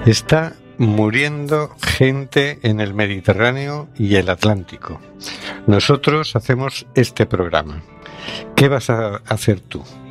Está muriendo gente en el Mediterráneo y el Atlántico. Nosotros hacemos este programa. ¿Qué vas a hacer tú?